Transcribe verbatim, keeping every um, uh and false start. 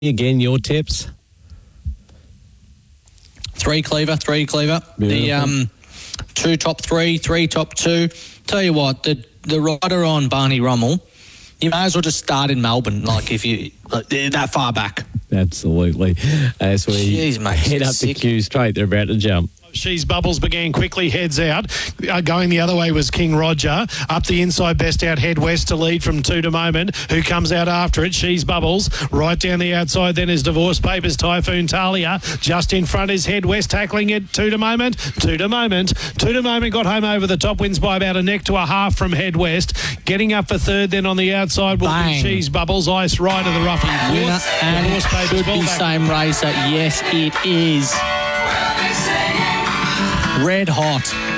Again, your tips? Three Cleaver, three Cleaver. Beautiful. The um, two top three, three top two. Tell you what, the the rider on Barney Rummel, you may as well just start in Melbourne, like if you like, that far back. Absolutely. As we Jeez, mate, head up sick. the queue straight, they're about to jump. She's Bubbles began quickly, heads out. Uh, going the other way was King Roger. Up the inside, best out, head west to lead from Two to Moment, who comes out after it. She's Bubbles. Right down the outside then is Divorce Papers, Typhoon Talia. Just in front is Head West, tackling it. Two to Moment, Two to Moment. Two to Moment got home over the top, wins by about a neck to a half from Head West. Getting up for third then on the outside will Bang. be She's Bubbles. Ice Rider, the roughie Winner fourth. and Divorce Papers, should be fullback. same racer. Yes, it is. Red hot.